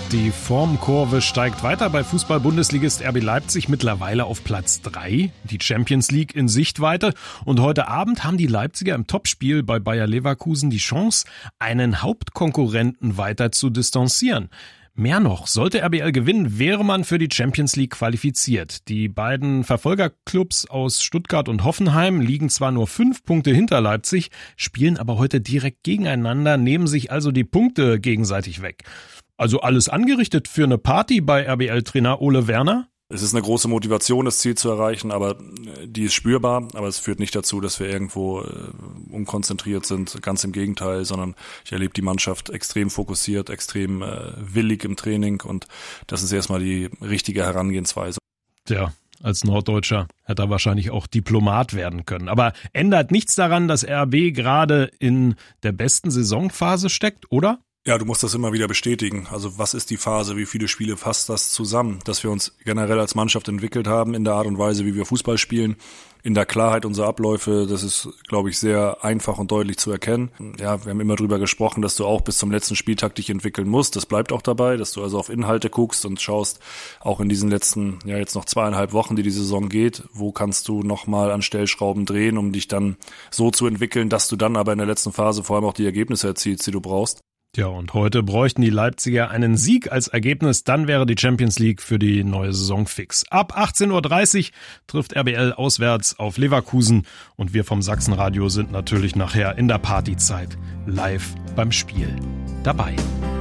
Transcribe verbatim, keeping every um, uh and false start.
Die Formkurve steigt weiter bei Fußball-Bundesligist R B Leipzig mittlerweile auf Platz drei. Die Champions League in Sichtweite. Und heute Abend haben die Leipziger im Topspiel bei Bayer Leverkusen die Chance, einen Hauptkonkurrenten weiter zu distanzieren. Mehr noch, sollte R B L gewinnen, wäre man für die Champions League qualifiziert. Die beiden Verfolgerclubs aus Stuttgart und Hoffenheim liegen zwar nur fünf Punkte hinter Leipzig, spielen aber heute direkt gegeneinander, nehmen sich also die Punkte gegenseitig weg. Also alles angerichtet für eine Party bei R B L-Trainer Ole Werner? Es ist eine große Motivation, das Ziel zu erreichen, aber die ist spürbar. Aber es führt nicht dazu, dass wir irgendwo äh, unkonzentriert sind. Ganz im Gegenteil, sondern ich erlebe die Mannschaft extrem fokussiert, extrem äh, willig im Training und das ist erstmal die richtige Herangehensweise. Tja, als Norddeutscher hätte er wahrscheinlich auch Diplomat werden können. Aber ändert nichts daran, dass R B gerade in der besten Saisonphase steckt, oder? Ja, du musst das immer wieder bestätigen. Also was ist die Phase, wie viele Spiele fasst das zusammen? Dass wir uns generell als Mannschaft entwickelt haben in der Art und Weise, wie wir Fußball spielen, in der Klarheit unserer Abläufe, das ist, glaube ich, sehr einfach und deutlich zu erkennen. Ja, wir haben immer drüber gesprochen, dass du auch bis zum letzten Spieltag dich entwickeln musst. Das bleibt auch dabei, dass du also auf Inhalte guckst und schaust, auch in diesen letzten, ja jetzt noch zweieinhalb Wochen, die die Saison geht, wo kannst du nochmal an Stellschrauben drehen, um dich dann so zu entwickeln, dass du dann aber in der letzten Phase vor allem auch die Ergebnisse erzielst, die du brauchst. Ja, und heute bräuchten die Leipziger einen Sieg als Ergebnis, dann wäre die Champions League für die neue Saison fix. Ab achtzehn Uhr dreißig trifft R B L auswärts auf Leverkusen und wir vom Sachsenradio sind natürlich nachher in der Partyzeit live beim Spiel dabei.